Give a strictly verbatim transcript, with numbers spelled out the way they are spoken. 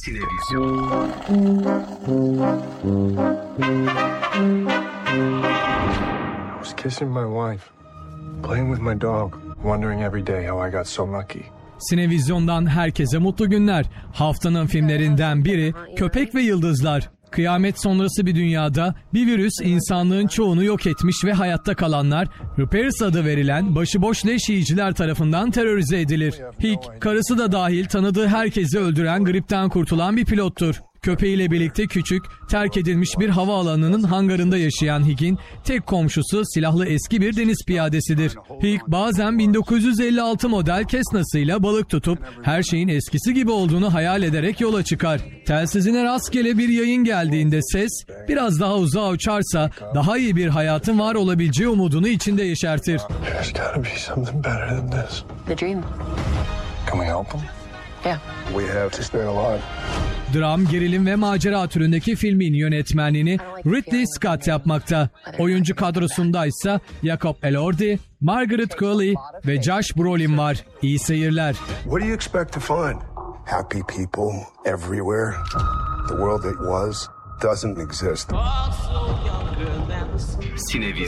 Sinevizyon. I was kissing my wife, playing with my dog, wondering every day how I got so lucky. Sinevizyon'dan herkese mutlu günler. Haftanın filmlerinden biri Köpek ve Yıldızlar. Kıyamet sonrası bir dünyada bir virüs insanlığın çoğunu yok etmiş ve hayatta kalanlar Reapers adı verilen başıboş leş yiyiciler tarafından terörize edilir. Hick, karısı da dahil tanıdığı herkesi öldüren gripten kurtulan bir pilottur. Köpeğiyle birlikte küçük, terk edilmiş bir havaalanının hangarında yaşayan Hick'in tek komşusu silahlı eski bir deniz piyadesidir. Hick bazen bin dokuz yüz elli altı model Cessna'sıyla balık tutup her şeyin eskisi gibi olduğunu hayal ederek yola çıkar. Telsizine rastgele bir yayın geldiğinde ses biraz daha uzağa uçarsa daha iyi bir hayatın var olabileceği umudunu içinde yeşertir. There's gotta be something better than this. The dream. Can we help them? Yeah. We have to stay alive. Dram, gerilim ve macera türündeki filmin yönetmenliğini Ridley Scott yapmakta. Oyuncu kadrosunda ise Jacob Elordi, Margaret Qualley ve Josh Brolin var. İyi seyirler. What do you expect to find? Happy people everywhere. The world that was doesn't exist. Sinevizyon.